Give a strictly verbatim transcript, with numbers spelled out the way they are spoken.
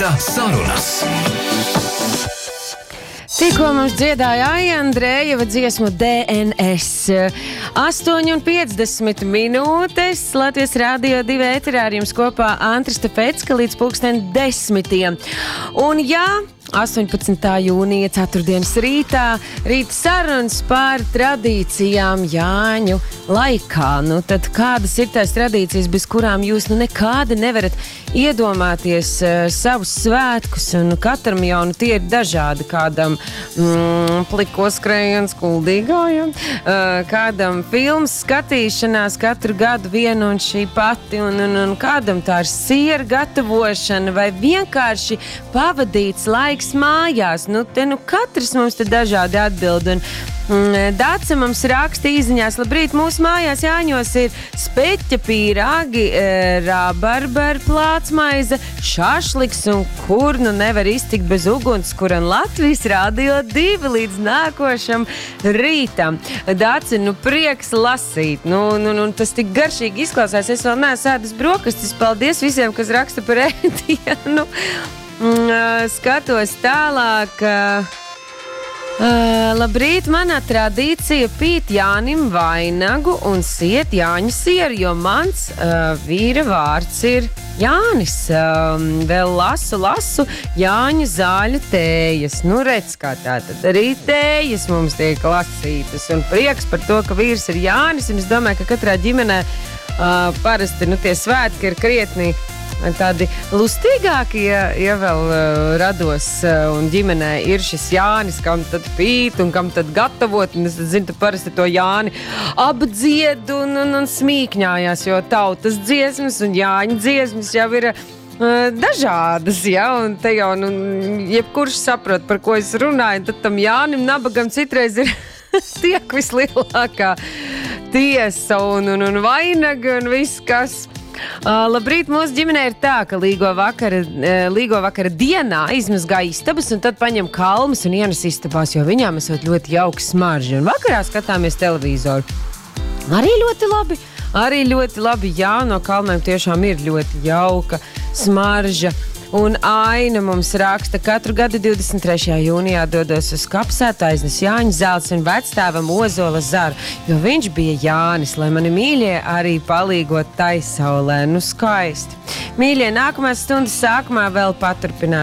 Rīta sarunas. Tikko mums dziedāja Aija Andrejeva dziesmu D N S. astoņi un piecdesmit minūtes Latvijas Rādio divi ēterā ar jums kopā Antris Tepecka līdz pulksten desmitiem. Un jā, astoņpadsmitā jūnija ceturtdienas rītā rīta sarunas par tradīcijām Jāņu laikā. Nu, tad kādas ir tās tradīcijas, bez kurām jūs nu nekādi nevarat iedomāties uh, savus svētkus, un katram jau nu, tie ir dažādi. Kādam mm, plikos skrējiens kuldīgā, ja? uh, kādam filmas skatīšanās katru gadu vienu un šī pati, un, un, un kādam tā ir siera gatavošana vai vienkārši pavadīts laiks mājās. Nu, te nu katrs mums te dažādi atbild, un mm, Dace mums raksta īziņās: labrīt, mūsu mājās Jāņos ir speķa pīrāgi, rabarber plātsmaize, šašliks, un kur nu nevar iztikt bez uguns, kuran Latvijas Rādio divi līdz nākošam rītam. Dace, nu prieks lasīt, nu, nu, nu tas tik garšīgi izklausās, es vēl neesmu ēdus brokastis, paldies visiem, kas raksta par ēdienu. Mm, skatos tālāk. Uh, labrīt, manā tradīcija pīt Jānim vainagu un siet Jāņu sieru, jo mans uh, vīra vārds ir Jānis. Um, vēl lasu, lasu Jāņu zāļu tējas. Nu, redz, kā tā tad arī tējas mums tiek lasītas. Un prieks par to, ka vīrs ir Jānis. Un es domāju, ka katrā ģimenē uh, parasti nu, tie svētki ir krietni tādi lustīgāki, ja, ja vēl uh, rados uh, un ģimenē ir šis Jānis, kam tad pīt un kam tad gatavot. Un es zinu, tu parasti to Jāni apdzied un, un, un smīkņājās, jo tautas dziesmas un Jāņa dziesmas jau ir uh, dažādas, ja, un te jau, nu, jebkurš saprot, par ko es runāju, tad tam Jānim nabagam citreiz ir tiek vislielākā tiesa un, un, un vainaga un viss, kas. Uh, labrīt, mūsu ģimenē ir tā, ka līgo vakara, uh, līgo vakara dienā izmazgā istabas un tad paņem kalmas un ienes istabās, jo viņām esot ļoti jauks smarža. Un vakarā skatāmies televizoru. Arī ļoti labi, arī ļoti labi, jā, no kalmēm tiešām ir ļoti jauka smarža. Un Aina mums raksta: katru gadu divdesmit trešajā jūnijā dodos uz kapsētu, aiznes Jāņu zelts un vecstāvam ozola zaru, jo viņš bija Jānis, lai mani mīļie arī palīgot tai saulē. Nu, skaisti. Mīļie, nākamās stundas sākumā vēl paturpināt